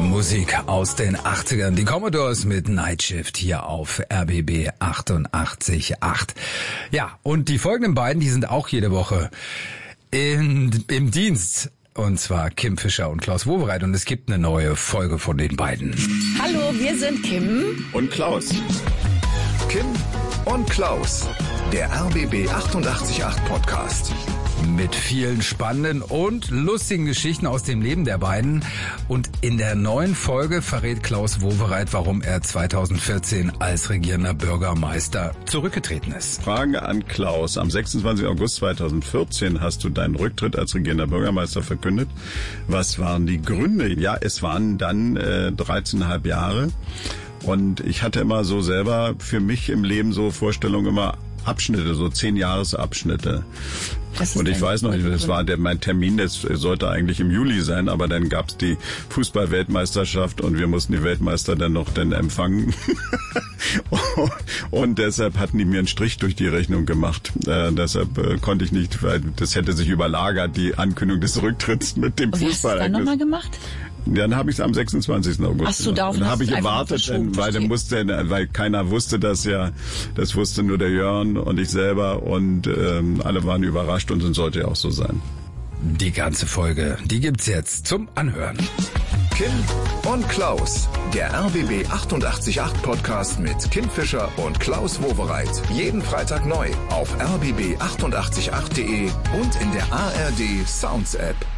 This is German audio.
Musik aus den 80ern. Die Commodores mit Night Shift hier auf RBB 88.8. Ja, und die folgenden beiden, die sind auch jede Woche im Dienst. Und zwar Kim Fischer und Klaus Wowereit. Und es gibt eine neue Folge von den beiden. Hallo, wir sind Kim und Klaus. Kim und Klaus, der RBB 88.8 Podcast. Mit vielen spannenden und lustigen Geschichten aus dem Leben der beiden. Und in der neuen Folge verrät Klaus Wowereit, warum er 2014 als regierender Bürgermeister zurückgetreten ist. Frage an Klaus. Am 26. August 2014 hast du deinen Rücktritt als regierender Bürgermeister verkündet. Was waren die Gründe? Ja, es waren dann 13,5 Jahre. Und ich hatte immer so selber für mich im Leben so Vorstellungen, immer Abschnitte, so 10-Jahres-Abschnitte. Und ich weiß noch nicht, das war mein Termin, das sollte eigentlich im Juli sein, aber dann gab's die Fußball-Weltmeisterschaft und wir mussten die Weltmeister dann noch empfangen. Und deshalb hatten die mir einen Strich durch die Rechnung gemacht. Deshalb konnte ich nicht, weil das hätte sich überlagert, die Ankündigung des Rücktritts mit dem Fußball. Wie hast du dann nochmal gemacht? Dann habe ich es am 26. August. Ach so, darauf dann habe ich gewartet, weil keiner wusste das ja. Das wusste nur der Jörn und ich selber und alle waren überrascht und es sollte ja auch so sein. Die ganze Folge, die gibt's jetzt zum Anhören. Kim und Klaus, der RBB 88.8 Podcast mit Kim Fischer und Klaus Wowereit. Jeden Freitag neu auf rbb888.de und in der ARD Sounds App.